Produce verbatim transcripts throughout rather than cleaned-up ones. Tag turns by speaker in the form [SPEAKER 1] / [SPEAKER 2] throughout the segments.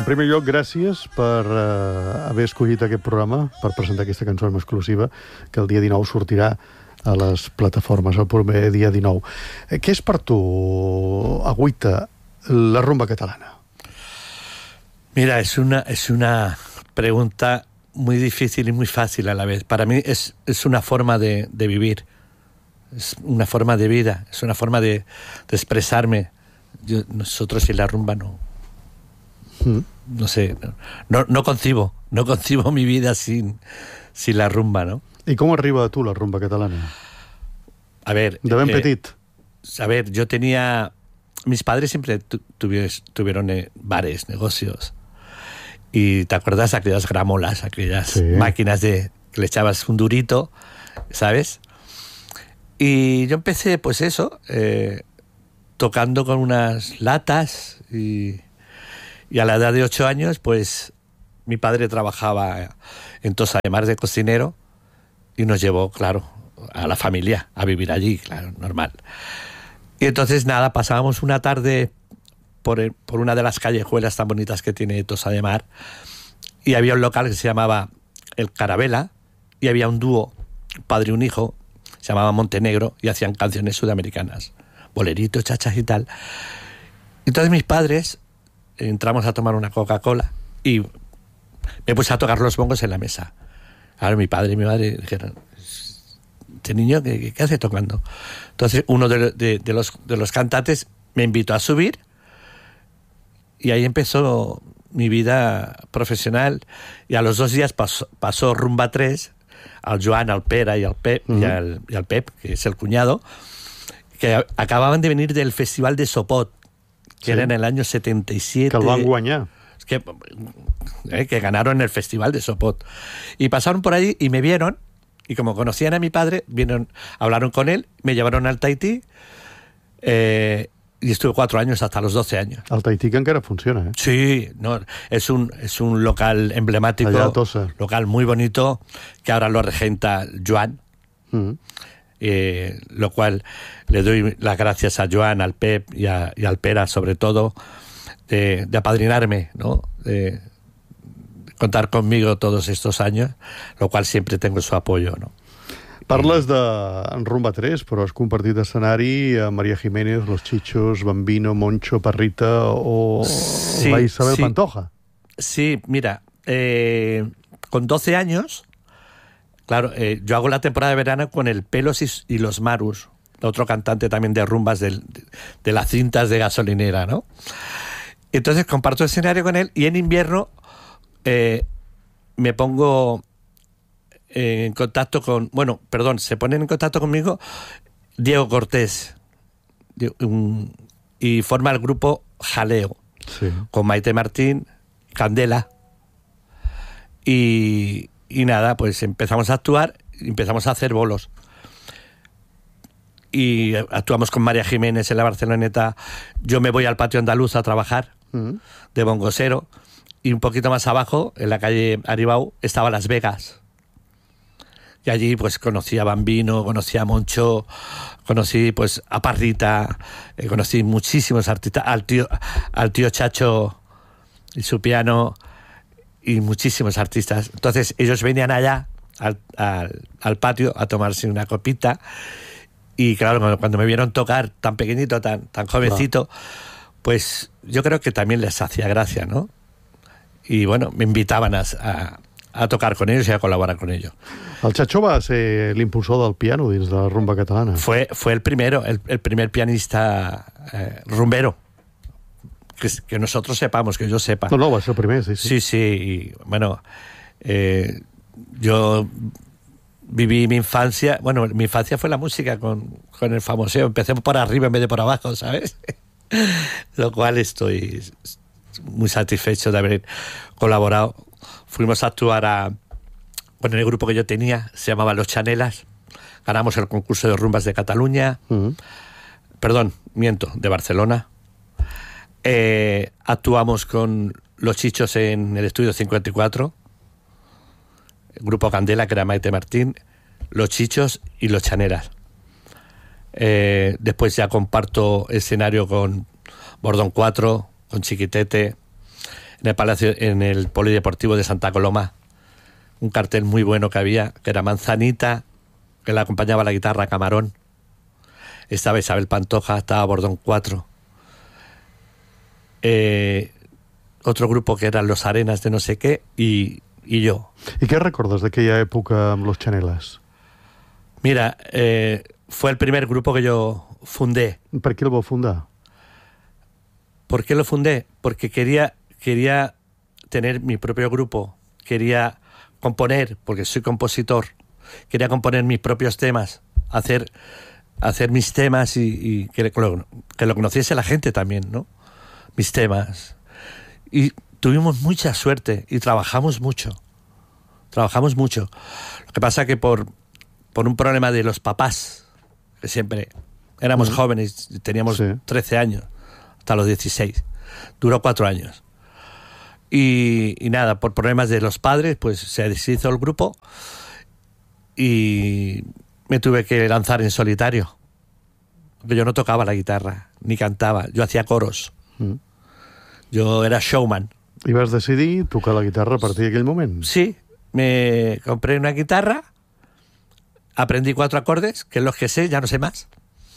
[SPEAKER 1] primer lloc, gràcies per uh, haver escollit aquest programa, per presentar aquesta cançó en exclusiva, que el dia dinou sortirà a les plataformes, el proper dia dinou. Eh, què és per tu, Agüita, la rumba catalana?
[SPEAKER 2] Mira, es una, es una pregunta muy difícil y muy fácil a la vez. Para mí es, es una forma de, de vivir, es una forma de vida, es una forma de, de expresarme. Yo, nosotros y la rumba no... ¿Mm? No sé, no, no concibo, no concibo mi vida sin, sin la rumba, ¿no?
[SPEAKER 1] ¿Y cómo arriba a tú la rumba catalana?
[SPEAKER 2] A ver...
[SPEAKER 1] De ben
[SPEAKER 2] eh,
[SPEAKER 1] petit.
[SPEAKER 2] A ver, yo tenía... Mis padres siempre tu, tuvieron, tuvieron eh, bares, negocios. Y ¿te acuerdas de aquellas gramolas, aquellas sí. máquinas de que le echabas un durito, ¿sabes? Y yo empecé, pues eso, eh, tocando con unas latas y... Y a la edad de ocho años, pues, mi padre trabajaba en Tossa de Mar de cocinero y nos llevó, claro, a la familia a vivir allí, claro, normal. Y entonces, nada, pasábamos una tarde por, el, por una de las callejuelas tan bonitas que tiene Tossa de Mar y había un local que se llamaba El Carabela y había un dúo, padre y un hijo, se llamaba Montenegro y hacían canciones sudamericanas, boleritos, chachas y tal. Entonces mis padres... entramos a tomar una Coca-Cola y me puse a tocar los bongos en la mesa. Ahora mi padre y mi madre dijeron, ¿este niño qué, qué hace tocando? Entonces uno de, de, de, los, de los cantantes me invitó a subir y ahí empezó mi vida profesional y a los dos días pasó, pasó Rumba tres al Joan, al Pere y al Pep, uh-huh. y, al, y al Pep, que es el cuñado, que acababan de venir del Festival de Sopot, que sí. era en el año setenta y siete.
[SPEAKER 1] Que el van guanyar.
[SPEAKER 2] Que, eh, que ganaron el Festival de Sopot. Y pasaron por ahí y me vieron, y como conocían a mi padre, vinieron, hablaron con él, me llevaron al Tahití, eh, y estuve cuatro años, hasta los doce años.
[SPEAKER 1] El Tahití que encara funciona, ¿eh?
[SPEAKER 2] Sí, no, es un, es un local emblemático, local muy bonito, que ahora lo regenta Joan. Mm. Eh, lo cual le doy las gracias a Joan, al Pep y, a, y al Pere, sobre todo, de, de apadrinarme, ¿no? De, de contar conmigo todos estos años, lo cual siempre tengo su apoyo, ¿no?
[SPEAKER 1] Parles de Rumba tres, però has compartit escenari a María Jiménez, Los Chichos, Bambino, Moncho, Parrita o sí, la Isabel
[SPEAKER 2] sí.
[SPEAKER 1] Pantoja.
[SPEAKER 2] Sí, mira, eh, con doce años... Claro, eh, yo hago la temporada de verano con el Pelos y, y los Marus, otro cantante también de rumbas del, de, de las cintas de gasolinera, ¿no? Entonces comparto escenario con él y en invierno eh, me pongo en contacto con... Bueno, perdón, se ponen en contacto conmigo Diego Cortés un, y forma el grupo Jaleo, sí. con Maite Martín, Candela y... Y nada, pues empezamos a actuar, empezamos a hacer bolos. Y actuamos con María Jiménez en la Barceloneta. Yo me voy al patio andaluz a trabajar, uh-huh. de bongosero. Y un poquito más abajo, en la calle Aribau, estaba Las Vegas. Y allí pues conocí a Bambino, conocí a Moncho, conocí pues a Parrita, eh, conocí muchísimos artistas, al tío, al tío Chacho y su piano... y muchísimos artistas. Entonces ellos venían allá al, al, al patio a tomarse una copita y claro, cuando me vieron tocar tan pequeñito, tan, tan jovencito, pues yo creo que también les hacía gracia, ¿no? Y bueno, me invitaban a, a, a tocar con ellos y a colaborar con ellos.
[SPEAKER 1] El Chacho va ser l'impulsor del piano dins de la rumba catalana.
[SPEAKER 2] Fue, fue el primero, el, el primer pianista eh, rumbero. Que, que nosotros sepamos, que yo sepa.
[SPEAKER 1] No, no, va a ser el primer, sí, sí.
[SPEAKER 2] Sí, sí, y bueno, eh, yo viví mi infancia, bueno, mi infancia fue la música con, con el famoseo, empecé por arriba en vez de por abajo, ¿sabes? Lo cual estoy muy satisfecho de haber colaborado. Fuimos a actuar a, bueno, el grupo que yo tenía, se llamaba Los Chanelas, ganamos el concurso de rumbas de Cataluña, uh-huh. perdón, miento, de Barcelona. Eh, actuamos con Los Chichos en el Estudio cincuenta y cuatro, el grupo Candela, que era Maite Martín, Los Chichos y Los Chaneras. Eh, después ya comparto escenario con Bordón cuatro, con Chiquitete, en el Palacio, en el Polideportivo de Santa Coloma. Un cartel muy bueno que había, que era Manzanita, que le acompañaba la guitarra Camarón. Estaba Isabel Pantoja, estaba Bordón cuatro. Eh, otro grupo que eran Los Arenas de no sé qué, y, y yo.
[SPEAKER 1] I què recordes d'aquella època amb Los Chanelas?
[SPEAKER 2] Mira, eh, fue el primer grupo que yo fundé.
[SPEAKER 1] Per què el vau fundar?
[SPEAKER 2] ¿Por qué lo fundé? Porque quería, quería tener mi propio grupo, quería componer, porque soy compositor, quería componer mis propios temas, hacer, hacer mis temas y, y que, lo, que lo conociese la gente también, ¿no? Mis temas. Y tuvimos mucha suerte y trabajamos mucho. Trabajamos mucho. Lo que pasa que por, por un problema de los papás, que siempre éramos uh-huh. jóvenes, teníamos sí. trece años, hasta los dieciséis. Duró cuatro años. Y, y nada, por problemas de los padres, pues se deshizo el grupo y me tuve que lanzar en solitario. Porque yo no tocaba la guitarra, ni cantaba. Yo hacía coros. Mm. Yo era showman.
[SPEAKER 1] I vas decidir tocar la guitarra a partir d'aquell moment?
[SPEAKER 2] Sí, me compré una guitarra, aprendí cuatro acordes, que es los que sé, ya no sé más.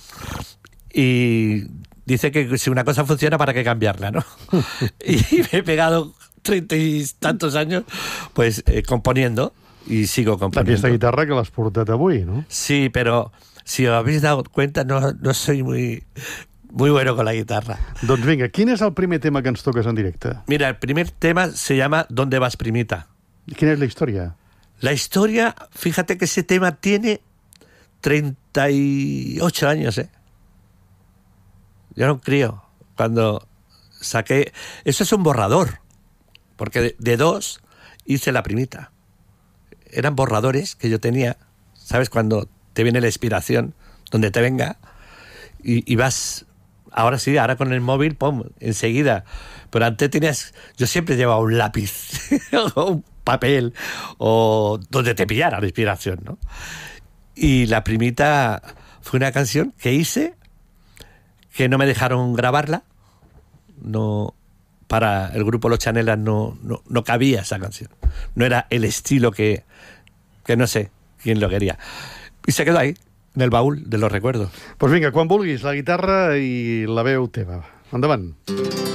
[SPEAKER 2] Y dice que si una cosa funciona, ¿para qué cambiarla, no? Y me he pegado treinta y tantos años pues eh, componiendo y sigo componiendo.
[SPEAKER 1] Aquesta guitarra que l'has portat avui, ¿no?
[SPEAKER 2] Sí, pero si os habéis dado cuenta, no, no soy muy, muy bueno con la guitarra.
[SPEAKER 1] Doncs vinga, quin és el primer tema que ens toques en directe?
[SPEAKER 2] Mira, el primer tema se llama ¿Dónde vas, primita?
[SPEAKER 1] ¿Y quién es la historia?
[SPEAKER 2] La historia, fíjate que ese tema tiene treinta y ocho años, ¿eh? Yo era un crío cuando saqué... Eso es un borrador, porque de, de dos hice la primita. Eran borradores que yo tenía, ¿sabes? Cuando te viene la inspiración, donde te venga, y, y vas... Ahora sí, ahora con el móvil, pum, enseguida. Pero antes tenías... Yo siempre llevaba un lápiz, o un papel, o donde te pillara la inspiración, ¿no? Y la primita fue una canción que hice, que no me dejaron grabarla. No, para el grupo Los Chanelas no, no, no cabía esa canción. No era el estilo que, que no sé quién lo quería. Y se quedó ahí, en el baúl de los recuerdos.
[SPEAKER 1] Pues vinga, quan vulguis, la guitarra i la veu teva. Endavant.